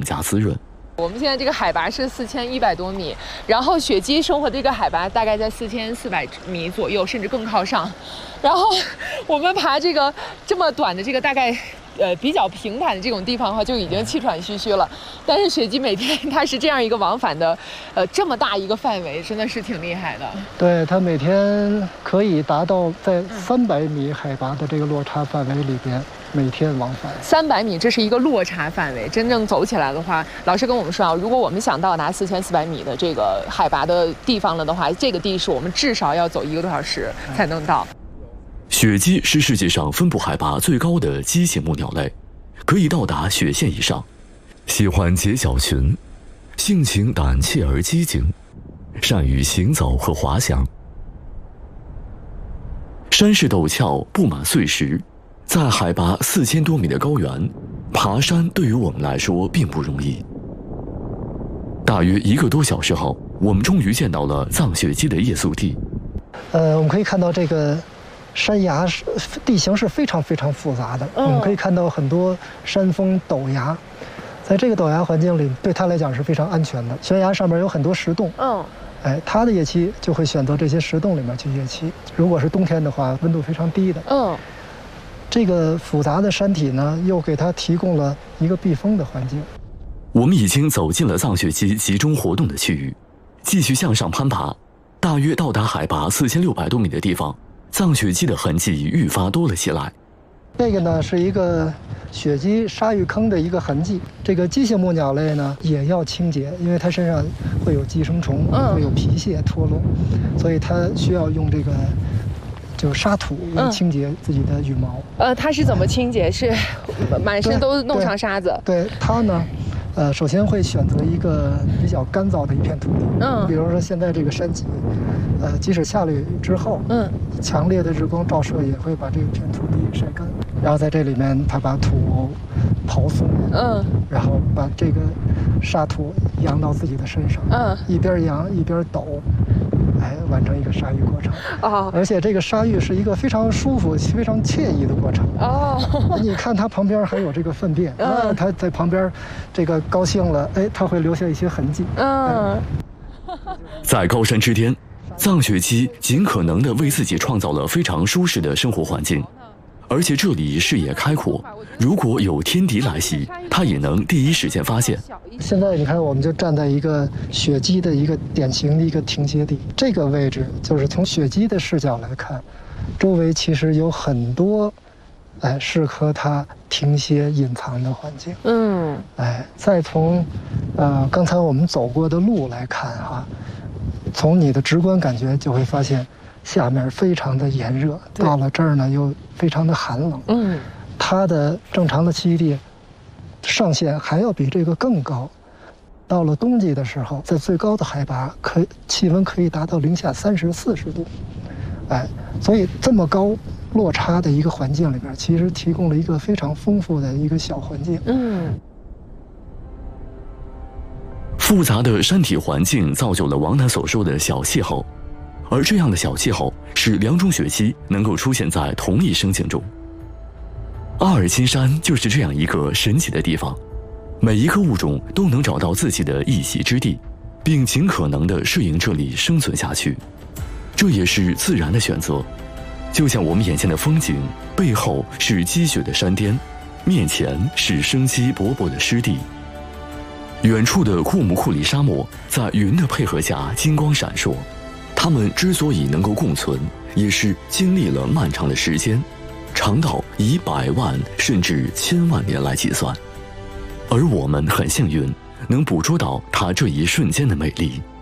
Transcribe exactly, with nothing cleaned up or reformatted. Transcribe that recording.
加滋润。 我们现在这个海拔是四千一百多米，然后雪鸡生活这个海拔大概在四千四百米左右，甚至更靠上。然后我们爬这个这么短的这个大概呃比较平坦的这种地方的话，就已经气喘吁吁了。但是雪鸡每天它是这样一个往返的，呃这么大一个范围，真的是挺厉害的。 对，它每天可以达到在三百米海拔的这个落差范围里边。每天往返三百米，这是一个落差范围。真正走起来的话，老师跟我们说啊，如果我们想到达四千四百米的这个海拔的地方了的话，这个地势我们至少要走一个多小时才能到。 雪鸡是世界上分布海拔最高的鸡形目鸟类，可以到达雪线以上，喜欢结小群，性情胆怯而机警，善于行走和滑翔。山势陡峭，布满碎石。在海拔四千多米的高原，爬山对于我们来说并不容易。大约一个多小时后，我们终于见到了藏雪鸡的夜宿地。 呃，我们可以看到这个山崖是地形是非常非常复杂的，嗯、我们可以看到很多山峰陡崖，在这个陡崖环境里，对它来讲是非常安全的。悬崖上面有很多石洞，嗯，哎，它的夜栖就会选择这些石洞里面去夜栖。如果是冬天的话，温度非常低的，嗯。这个复杂的山体呢，又给它提供了一个避风的环境。 我们已经走进了藏雪鸡集中活动的区域，继续向上攀爬，大约到达海拔四千六百多米的地方，藏雪鸡的痕迹愈发多了起来。 这个呢是一个雪鸡沙浴坑的一个痕迹。这个鸡形目鸟类呢也要清洁，因为它身上会有寄生虫，会有皮屑脱落，所以它需要用这个。就是沙土来清洁自己的羽毛。 嗯、呃，它是怎么清洁？是满身都弄上沙子？ 对，对它呢，呃，首先会选择一个比较干燥的一片土地。嗯，比如说现在这个山脊，呃，即使下了雨之后，嗯，强烈的日光照射也会把这片土地晒干。然后在这里面，它把土刨松，嗯，然后把这个沙土扬到自己的身上，嗯，一边扬一边抖。来完成一个沙浴过程哦，而且这个沙浴是一个非常舒服、非常惬意的过程哦。你看它旁边还有这个粪便，嗯，它在旁边，这个高兴了，哎，它会留下一些痕迹。嗯， 在高山之巅，藏雪鸡尽可能地为自己创造了非常舒适的生活环境，而且这里视野开阔，如果有天敌来袭，它也能第一时间发现。 现在你看，我们就站在一个雪鸡的一个典型的一个停歇地，这个位置就是从雪鸡的视角来看，周围其实有很多，哎，适合它停歇隐藏的环境。嗯，哎，再从，呃，刚才我们走过的路来看哈，从你的直观感觉就会发现，下面非常的炎热，到了这儿呢又非常的寒冷。嗯，它的正常的栖息地。上限还要比这个更高，到了冬季的时候，在最高的海拔，可气温可以达到零下三十、四十度，哎，所以这么高落差的一个环境里边，其实提供了一个非常丰富的一个小环境。嗯， 复杂的山体环境造就了王楠所说的小气候，而这样的小气候使两种雪鸡能够出现在同一生境中。阿尔金山就是这样一个神奇的地方，每一个物种都能找到自己的一席之地，并尽可能地适应这里生存下去。这也是自然的选择，就像我们眼前的风景，背后是积雪的山巅，面前是生机勃勃的湿地。远处的库木库里沙漠在云的配合下金光闪烁，它们之所以能够共存，也是经历了漫长的时间，长到以百万甚至千万年来计算，而我们很幸运，能捕捉到它这一瞬间的美丽。